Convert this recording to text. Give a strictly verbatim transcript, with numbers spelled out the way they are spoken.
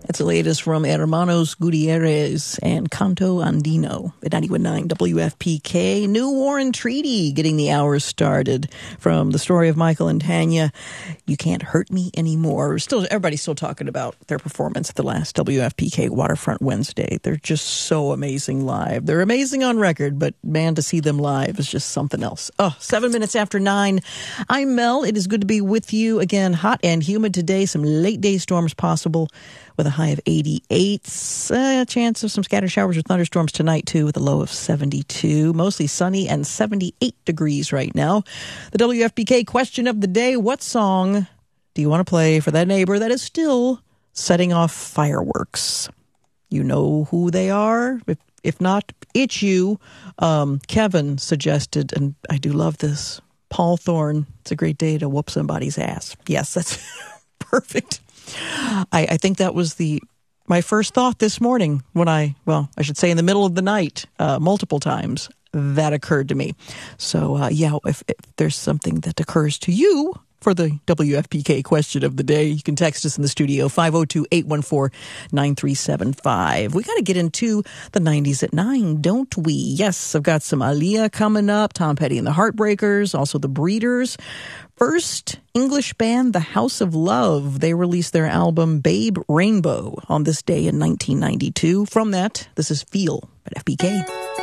That's the latest from Hermanos Gutierrez and Canto Andino at ninety-one point nine W F P K. New War and Treaty getting the hour started from the story of Michael and Tanya. You Can't Hurt Me Anymore. Still, everybody's still talking about their performance at the last W F P K Waterfront Wednesday. They're just so amazing live. They're amazing on record, but man, to see them live is just something else. Oh, seven minutes after nine. I'm Mel. It is good to be with you again. Hot and humid today. Some late day storms possible with a high of eighty-eight. A uh, chance of some scattered showers or thunderstorms tonight, too, with a low of seventy-two. Mostly sunny and seventy-eight degrees right now. The W F P K question of the day: what song do you want to play for that neighbor that is still setting off fireworks? You know who they are? If, if not, it's you. Um, Kevin suggested, and I do love this, Paul Thorne. It's a great day to whoop somebody's ass. Yes, that's perfect. I, I think that was the my first thought this morning when I, well, I should say in the middle of the night, uh, multiple times, that occurred to me. So, uh, yeah, if, if there's something that occurs to you for the W F P K question of the day, you can text us in the studio, five oh two, eight one four, nine three seven five. We got to get into the nineties at nine, don't we? Yes, I've got some Aaliyah coming up, Tom Petty and the Heartbreakers, also the Breeders. First English band, The House of Love. They released their album Babe Rainbow on this day in nineteen ninety-two. From that, this is Feel at F P K.